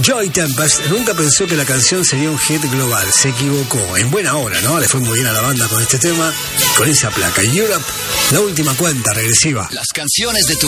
Joey Tempest nunca pensó que la canción sería un hit global. Se equivocó. En buena hora, ¿no? Le fue muy bien a la banda con este tema, con esa placa. Europe, la última cuenta regresiva. Las canciones de tu